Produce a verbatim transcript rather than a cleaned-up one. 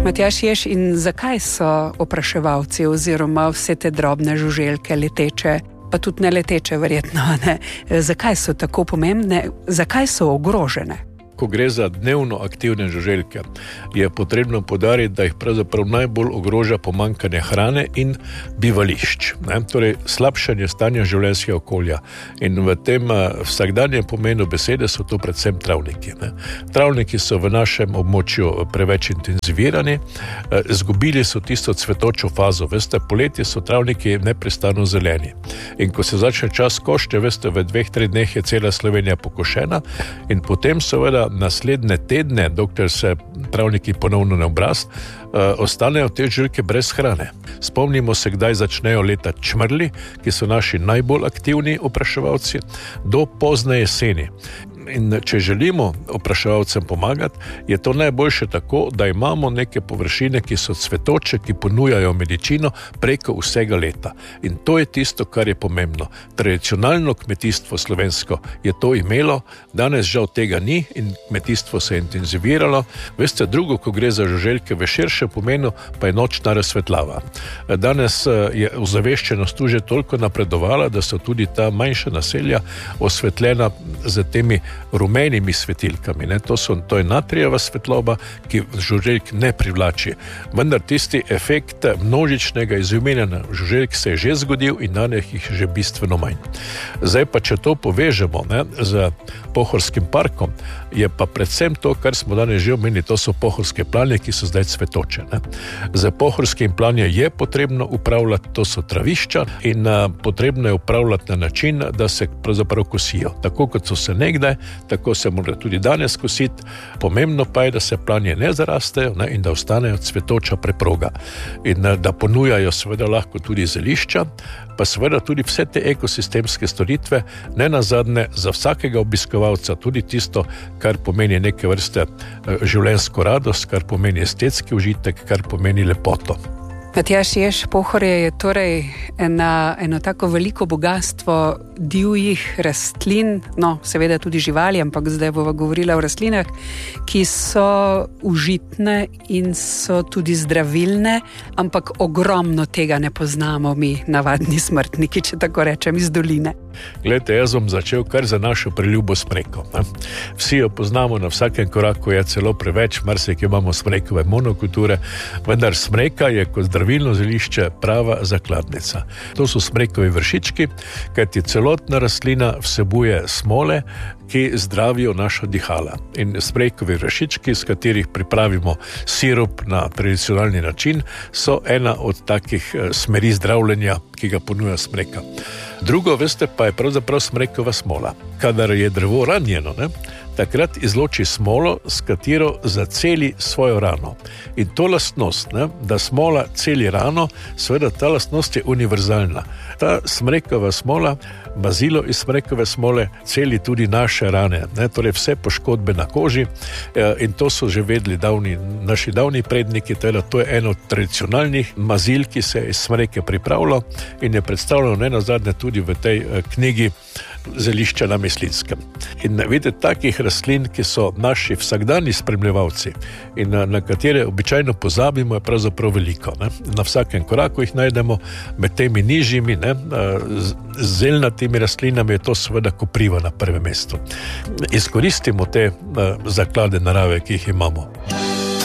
Matjaž Jež, in zakaj so opraševalci oziroma vse te drobne žuželke, leteče, pa tudi ne leteče verjetno, ne? Zakaj so tako pomembne, zakaj so ogrožene? Ko gre za dnevno aktivne žuželke, je potrebno poudariti, da jih pravzaprav najbolj ogroža pomanjkanje hrane in bivališč. Ne? Torej, slabšanje stanja življenjskega okolja. In v tem vsakdanjem pomenu besede so to predvsem travniki. Ne? Travniki so v našem območju preveč intenzivirani, izgubili so tisto cvetočo fazo. Veste, poleti so travniki neprestano zeleni. In ko se začne čas košnje, veste, v dveh, treh dneh je cela Slovenija pokošena in potem seveda naslednje tedne, dokler se travniki ponovno ne obrast, uh, ostanejo te žuželke brez hrane. Spomnimo se, kdaj začnejo leta čmrli, ki so naši najbolj aktivni opraševalci, do pozne jeseni. In če želimo opraševalcem pomagati, je to najboljše tako, da imamo neke površine, ki so cvetoče, ki ponujajo medicino preko vsega leta. In to je tisto, kar je pomembno. Tradicionalno kmetijstvo slovensko je to imelo, danes žal tega ni in kmetijstvo se je intenziviralo. Veste, drugo, ko gre za žuželke v širšem pomenu, pa je nočna razsvetljava. Danes je ozaveščenost tu že toliko napredovala, da so tudi ta manjša naselja osvetljena z temi rumenimi svetilkami. Ne? To, so, to je natrijeva svetloba, ki žuželk ne privlači. Vendar tisti efekt množičnega izumiranja žuželk se je že zgodil in danes jih že bistveno manj. Zdaj pa, če to povežemo, ne, z Pohorskim parkom, je pa predvsem to, kar smo danes že omenili, to so pohorske planje, ki so zdaj cvetoče. Ne? Za pohorskim planje je potrebno upravljati, to so travišča in a, potrebno je upravljati na način, da se pravzaprav kosijo. Tako kot so se nekdaj, tako se mora tudi danes kositi. Pomembno pa je, da se planje ne zarastejo, ne, in da ostanejo cvetoča preproga. In da ponujajo seveda lahko tudi zelišča, pa seveda tudi vse te ekosistemske storitve, ne nazadnje za vsakega obiskovalca, tudi tisto, kar pomeni neke vrste življenjsko radost, kar pomeni estetski užitek, kar pomeni lepoto. Matjaž Jež, Pohorje je torej ena, eno tako veliko bogatstvo divjih rastlin, no, seveda tudi živali, ampak zdaj bova govorila o rastlinah, ki so užitne in so tudi zdravilne, ampak ogromno tega ne poznamo mi, navadni smrtniki, če tako rečem, iz doline. Glejte, jaz bom začel kar za našo preljubo smreko. Ne? Vsi jo poznamo, na vsakem koraku je celo preveč, marsikje imamo smrekove monokulture, vendar smreka je kot zdravilno zelišče prava zakladnica. To so smrekovi vršički, kajti celotna rastlina vsebuje smole, ki zdravijo naša dihala. In smrekovi vršički, s katerih pripravimo sirup na tradicionalni način, so ena od takih smeri zdravljenja, ki ga ponuja smreka. Drugo, veste, pa je pravzaprav smrekova smola. Kadar je drevo ranjeno, ne, takrat izloči smolo, s katero zaceli svojo rano. In to lastnost, ne, da smola celi rano, seveda ta lastnost je univerzalna. Ta smrekova smola, bazilo iz smrekove smole, celi tudi naše rane, ne, torej vse poškodbe na koži, in to so že vedeli davni, naši davni predniki, teda to je eno od tradicionalnih mazil, ki se je iz smreke pripravilo in je predstavljeno ne nazadnje tudi v tej knjigi Zelišča na Mislinskem. In vidite, takih rastlin, ki so naši vsakdanji spremljevalci in na, na katere običajno pozabimo, je pravzaprav veliko. Ne? Na vsakem koraku jih najdemo, med temi nižjimi, ne, z zelnatimi rastlinami je to seveda kopriva na prvem mestu. Izkoristimo te zaklade narave, ki jih imamo.